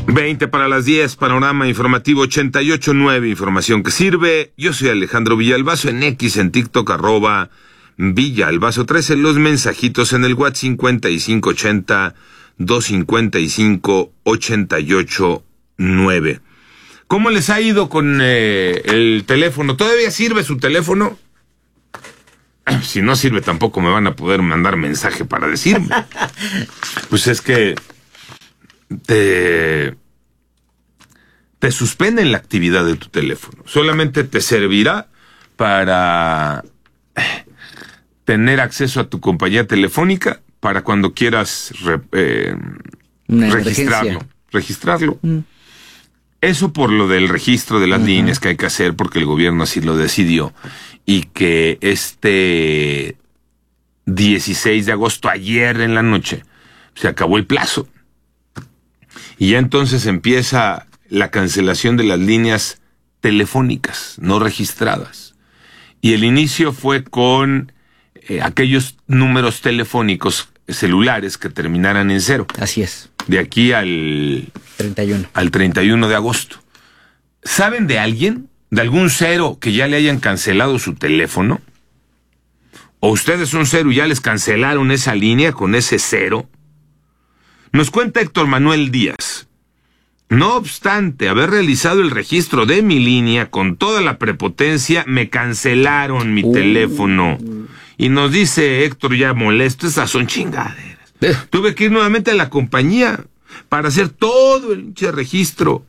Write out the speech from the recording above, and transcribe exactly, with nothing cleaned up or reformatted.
veinte para las diez, panorama informativo ochenta y ocho nueve, información que sirve. Yo soy Alejandro Villalbazo, en X, en TikTok, arroba Villalbazo trece, los mensajitos en el WhatsApp cincuenta y cinco ochenta, doscientos cincuenta y cinco, ochenta y ocho nueve. ¿Cómo les ha ido con eh, el teléfono? ¿Todavía sirve su teléfono? Si no sirve, tampoco me van a poder mandar mensaje para decirme. Pues es que te, te suspenden la actividad de tu teléfono. Solamente te servirá para tener acceso a tu compañía telefónica para cuando quieras re, eh, registrarlo. Registrarlo. Mm. Eso por lo del registro de las uh-huh. líneas que hay que hacer porque el gobierno así lo decidió, y que este dieciséis de agosto, ayer en la noche, se acabó el plazo. Y ya entonces empieza la cancelación de las líneas telefónicas no registradas. Y el inicio fue con eh, aquellos números telefónicos celulares que terminaran en cero. Así es. De aquí al treinta y uno. Al treinta y uno de agosto. ¿Saben de alguien? ¿De algún cero que ya le hayan cancelado su teléfono? ¿O ustedes son cero y ya les cancelaron esa línea con ese cero? Nos cuenta Héctor Manuel Díaz. No obstante haber realizado el registro de mi línea con toda la prepotencia, me cancelaron mi uh. teléfono. Y nos dice Héctor ya molesto, esas son chingaderas. Eh. Tuve que ir nuevamente a la compañía para hacer todo el registro.